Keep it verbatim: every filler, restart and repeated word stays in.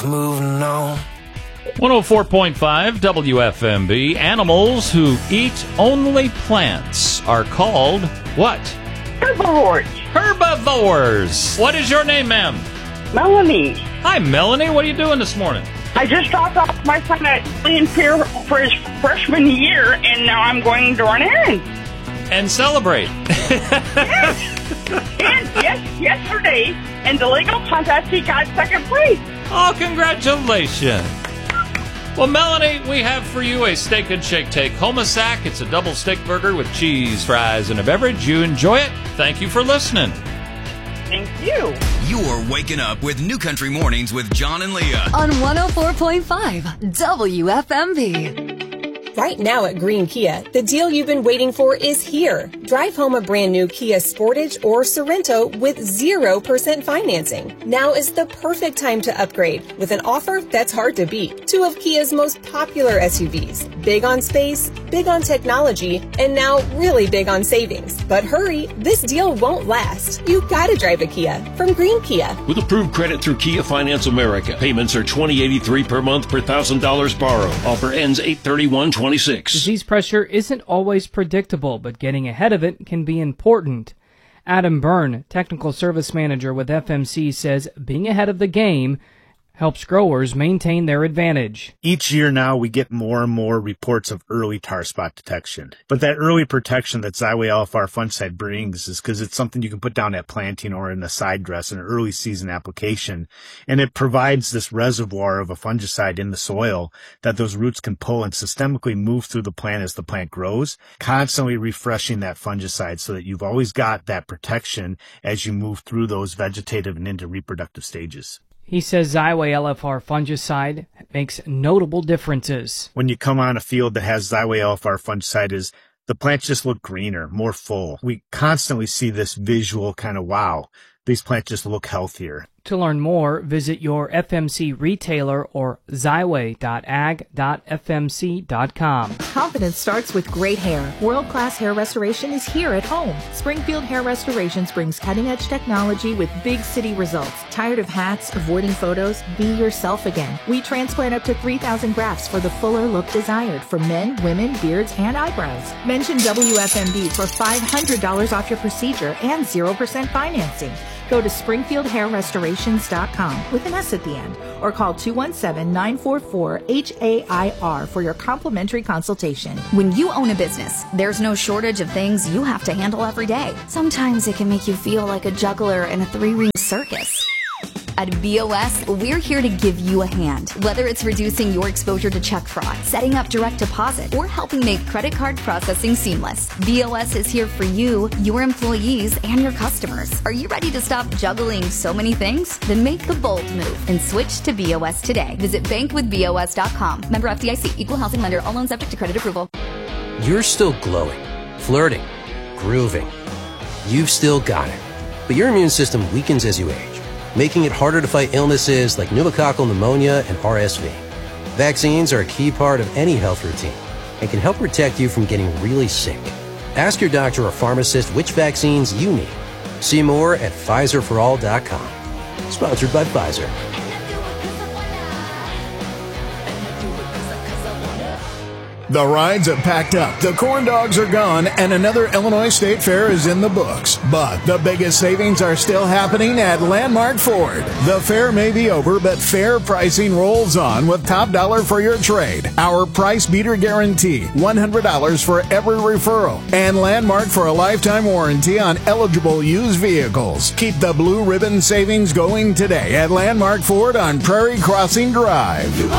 moving on. one oh four point five W F M B. Animals who eat only plants are called what? Herbivores. Herbivores. What is your name, ma'am? Melanie. Hi, Melanie. What are you doing this morning? I just dropped off my son at Lillian Pier for his freshman year, and now I'm going to run errands. And celebrate. Yes. And yes, yesterday, in the Lego contest, he got second place. Oh, congratulations. Well, Melanie, we have for you a Steak and Shake Take Homasack. It's a double steak burger with cheese, fries, and a beverage. You enjoy it. Thank you for listening. Thank you. You're waking up with New Country Mornings with John and Leah on one oh four point five W F M B. Right now at Green Kia, the deal you've been waiting for is here. Drive home a brand new Kia Sportage or Sorento with zero percent financing. Now is the perfect time to upgrade with an offer that's hard to beat. Two of Kia's most popular S U Vs. Big on space, big on technology, and now really big on savings. But hurry, this deal won't last. You gotta drive a Kia from Green Kia. With approved credit through Kia Finance America, payments are twenty dollars and eighty-three cents per month per one thousand dollars borrowed. Offer ends eight thirty-one twenty-six. Disease pressure isn't always predictable, but getting ahead of it can be important. Adam Byrne, Technical Service Manager with F M C, says being ahead of the game helps growers maintain their advantage. Each year now we get more and more reports of early tar spot detection. But that early protection that Xyway L F R fungicide brings is because it's something you can put down at planting or in a side dress, an early season application. And it provides this reservoir of a fungicide in the soil that those roots can pull and systemically move through the plant as the plant grows, constantly refreshing that fungicide so that you've always got that protection as you move through those vegetative and into reproductive stages. He says Xyway L F R fungicide makes notable differences. When you come on a field that has Xyway L F R fungicide, is the plants just look greener, more full. We constantly see this visual kind of, wow, these plants just look healthier. To learn more, visit your F M C retailer or xyway dot ag dot f m c dot com. Confidence starts with great hair. World-class hair restoration is here at home. Springfield Hair Restorations brings cutting-edge technology with big city results. Tired of hats, avoiding photos? Be yourself again. We transplant up to three thousand grafts for the fuller look desired for men, women, beards, and eyebrows. Mention W F M B for five hundred dollars off your procedure and zero percent financing. Go to springfield hair restorations dot com with an S at the end or call two one seven, nine four four, H A I R for your complimentary consultation. When you own a business, there's no shortage of things you have to handle every day. Sometimes it can make you feel like a juggler in a three-ring circus. At B O S, we're here to give you a hand. Whether it's reducing your exposure to check fraud, setting up direct deposit, or helping make credit card processing seamless, B O S is here for you, your employees, and your customers. Are you ready to stop juggling so many things? Then make the bold move and switch to B O S today. Visit bank with B O S dot com. Member F D I C. Equal housing lender. All loans subject to credit approval. You're still glowing, flirting, grooving. You've still got it. But your immune system weakens as you age, making it harder to fight illnesses like pneumococcal pneumonia and R S V. Vaccines are a key part of any health routine and can help protect you from getting really sick. Ask your doctor or pharmacist which vaccines you need. See more at Pfizer for all dot com. Sponsored by Pfizer. The rides have packed up, the corn dogs are gone, and another Illinois State Fair is in the books. But the biggest savings are still happening at Landmark Ford. The fair may be over, but fair pricing rolls on with top dollar for your trade. Our price beater guarantee, one hundred dollars for every referral. And Landmark for a lifetime warranty on eligible used vehicles. Keep the blue ribbon savings going today at Landmark Ford on Prairie Crossing Drive.